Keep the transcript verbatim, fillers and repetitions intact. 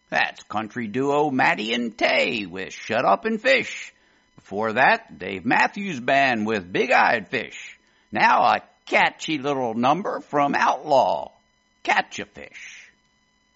That's country duo Matty and Tay with Shut Up and Fish. Before that, Dave Matthews Band with Big Eyed Fish. Now a catchy little number from Outlaw, Catch a Fish.